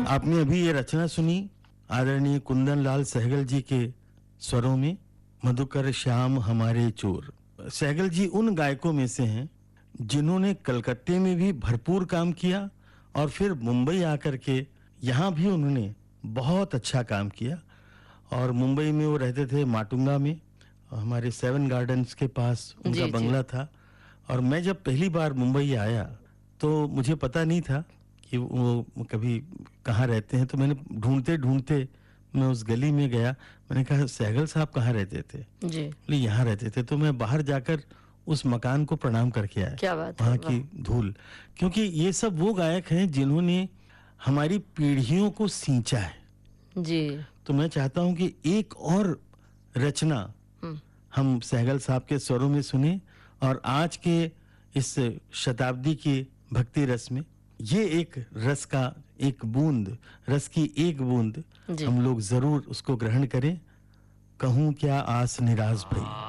आपने अभी ये रचना सुनी आदरणीय कुंदन लाल सहगल जी के स्वरों में, मधुकर श्याम हमारे चोर। सहगल जी उन गायकों में से हैं जिन्होंने कलकत्ते में भी भरपूर काम किया और फिर मुंबई आकर के यहाँ भी उन्होंने बहुत अच्छा काम किया। और मुंबई में वो रहते थे माटुंगा में, हमारे सेवन गार्डन्स के पास उनका बंगला था। और मैं जब पहली बार मुंबई आया तो मुझे पता नहीं था कि वो कभी कहाँ रहते हैं, तो मैंने ढूंढते ढूंढते मैं उस गली में गया। मैंने कहा सहगल साहब कहाँ रहते थे जी? बोले यहाँ रहते थे। तो मैं बाहर जाकर उस मकान को प्रणाम करके आया। क्या बात वहाँ है, की धूल, क्योंकि ये सब वो गायक हैं जिन्होंने हमारी पीढ़ियों को सींचा है जी। तो मैं चाहता हूँ कि एक और रचना हम सहगल साहब के स्वरों में सुने और आज के इस शताब्दी के भक्ति रस में ये एक रस का एक बूंद, रस की एक बूंद हम लोग जरूर उसको ग्रहण करें। कहूँ क्या आस निराश भई।